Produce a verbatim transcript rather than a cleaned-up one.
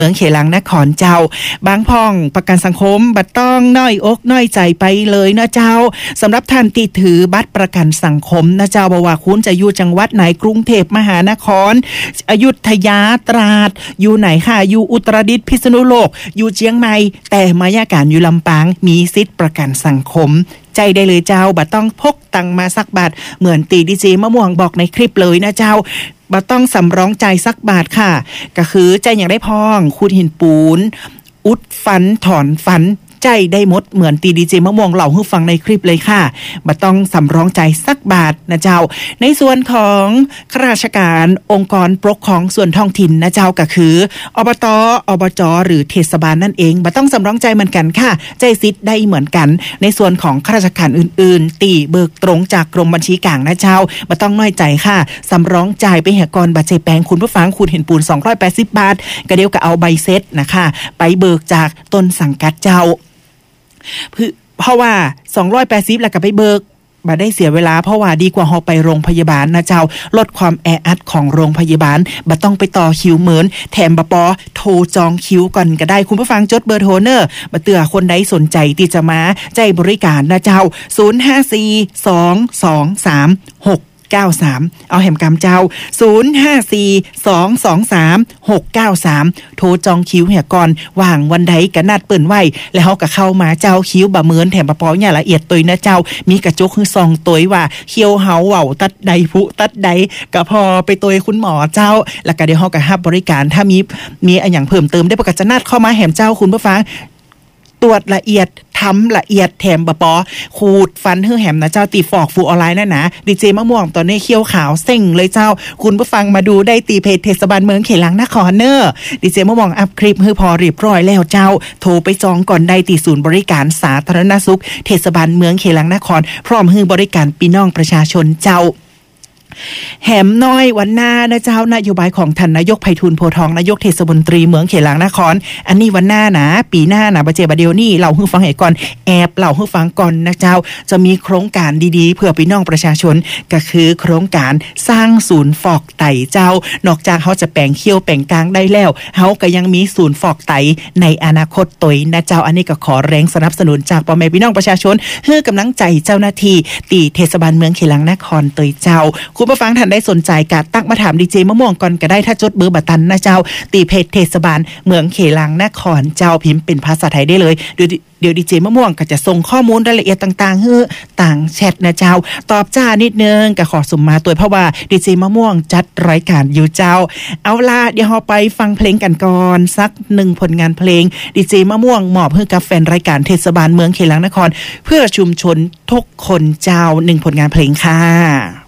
เมืองเขลังนครเจ้าบางพ่องประกันสังคมบัดต้องน้อยอกน้อยใจไปเลยนะเจ้าสำหรับท่านที่ถือบัตรประกันสังคมนะเจ้าบ่ว่าคุณจะอยู่จังหวัดไหนกรุงเทพมหานครอยุธยาตราดอยู่ไหนค่ะอยู่อุตรดิตถ์พิษณุโลกอยู่เชียงใหม่แต่มายาการอยู่ลำปางมีสิทธิ์ประกันสังคมใจได้เลยเจ้าบัดต้องพกตังมาสักบาทเหมือนตีดีเจมะม่วงบอกในคลิปเลยนะเจ้าบ่ต้องสำรองใจสักบาทค่ะก็คือใจอย่างได้พ้องคูดหินปูนอุดฟันถอนฟันใจได้หมดเหมือนตีดีเจมะม่วงเล่าให้ฟังในคลิปเลยค่ะบ่ต้องสำรองใจสักบาทนะเจ้าในส่วนของข้าราชการองค์กรปกครองส่วนท้องถิ่นนะเจ้าก็คืออบต.อบจ.หรือเทศบาลนั่นเองบ่ต้องสำรองใจเหมือนกันค่ะใจสิทธิ์ได้เหมือนกันในส่วนของข้าราชการอื่นๆตีเบิกตรงจากกรมบัญชีกลางนะเจ้าบ่ต้องน้อยใจค่ะสำรองใจไปเหตุกรบัตรใจแปลงคุณผู้ฟังคุณเห็นปูนสองร้อยแปดสิบบาทก็เดียวก็เอาใบเซ็ตนะคะไปเบิกจากต้นสังกัดเจ้าเพราะว่าสองร้อยแปดสิบแล้วก็ไปเบิกบ่ได้เสียเวลาเพราะว่าดีกว่าเฮาไปโรงพยาบาลนะเจ้าลดความแออัดของโรงพยาบาลบ่ต้องไปต่อคิวเหมือนแถมบ่ปอโทรจองคิวก่อนก็ได้คุณผู้ฟังจดเบอร์โทรเนอร์บ่เตือคนใดสนใจที่จะมาใจบริการนะเจ้าศูนย์ ห้า สี่ สอง สอง สาม หก เก้า สามเอาแหมกำเจ้าศูนย์ ห้า สี่ สอง สอง สาม หก เก้า สามโทรจองคิวเหี่ยก่อนว่างวันใดก็นัดเปิ้นไว้แล้วเฮาก็เข้ามาเจ้าคิวบ่เหมือนแถมบ่พอเนี่ยละเอียดตยนะเจ้ามีกระจกคือซองตยว่าเคี้ยวเฮาเว้าตัดใดผู้ตัดใดก็พอไปตยคุณหมอเจ้าแล้วก็เดี๋ยวเฮาก็รับบริการถ้ามีมีอันหยังเพิ่มเติมได้ประกาศจะนัดเข้ามาแหมเจ้าคุณผู้ฟังตรวจละเอียดทำละเอียดแถมบะปอขูดฟันเฮือแหมนะเจ้าตีฟอกฟูออนไลน์นั่นนะดีเจมะม่วงตอนนี้เขี้ยวขาวเส้งเลยเจ้าคุณผู้ฟังมาดูได้ตีเพจเทศบาลเมืองเขลังนครเนอร์ดีเจมะม่วงอัพคลิปให้พอเรียบร้อยแล้วเจ้าโทรไปจองก่อนได้ตีศูนย์บริการสาธารณสุขเทศบาลเมืองเขลังนครพร้อมให้บริการพี่น้องประชาชนเจ้าแหมน้อยวันหน้านะเจ้านโยบายของท่านนายกไพฑูรย์โพธิ์ทองนายกเทศมนตรีเมืองเขลังนครอันนี้วันหน้านะปีหน้านะบัดเจบัดเดียวนี่เราให้ฟังให้ก่อนแอบเล่าให้ฟังก่อนนะเจ้าจะมีโครงการดีๆเพื่อพี่น้องประชาชนก็คือโครงการสร้างศูนย์ฟอกไตเจ้านอกจากเขาจะแปลงเขี้ยวแปลงกลางได้แล้วเขาก็ยังมีศูนย์ฟอกไตในอนาคตตยนะเจ้าอันนี้ก็ขอแรงสนับสนุนจากพ่อแม่พี่น้องประชาชนเพื่อกำลังใจเจ้าหน้าที่ตีเทศบาลเมืองเขลังนครตยเจ้าคุณผู้ฟังท่านได้สนใจกะตั้งมาถามดีเจมะม่วงก่อนก็ได้ถ้าจดเบอร์บัตรตันนะเจ้าตีเพจเทศบาลเมืองเขลังนครเจ้าพิมพ์เป็นภาษาไทยได้เลยเดี๋ยวเดี๋ยวดีเจมะม่วงก็จะส่งข้อมูลรายละเอียดต่างๆให้ต่างแชทนะเจ้าตอบจ้านิดนึงก็ขอสมมาตัวเพราะว่าดีเจมะม่วงจัดรายการอยู่เจ้าเอาล่ะเดี๋ยวเราไปฟังเพลงกันก่อนสักหนึ่งผลงานเพลงดีเจมะม่วงมอบให้กับแฟนรายการเทศบาลเมืองเขลังนครเพื่อชุมชนทุกคนเจ้าหนึ่งผลงานเพลงค่ะ